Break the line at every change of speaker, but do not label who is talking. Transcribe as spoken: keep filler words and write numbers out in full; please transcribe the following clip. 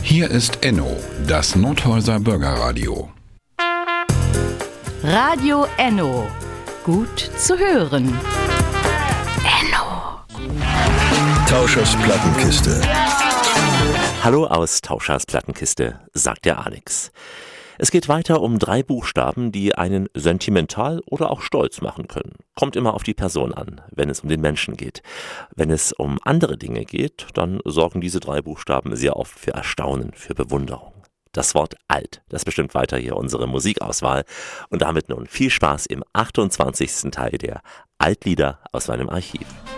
Hier ist Enno, das Nordhäuser Bürgerradio.
Radio Enno. Gut zu hören. Enno.
Tauschers Plattenkiste.
Hallo aus Tauschers Plattenkiste, sagt der Alex. Es geht weiter um drei Buchstaben, die einen sentimental oder auch stolz machen können. Kommt immer auf die Person an, wenn es um den Menschen geht. Wenn es um andere Dinge geht, dann sorgen diese drei Buchstaben sehr oft für Erstaunen, für Bewunderung. Das Wort alt, das bestimmt weiter hier unsere Musikauswahl. Und damit nun viel Spaß im achtundzwanzigsten Teil der Altlieder aus meinem Archiv.